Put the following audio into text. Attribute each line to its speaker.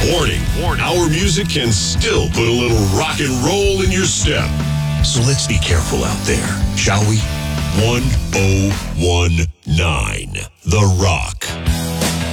Speaker 1: Warning. Our music can still put a little rock and roll in your step. So let's be careful out there, shall we? 1019 The Rock.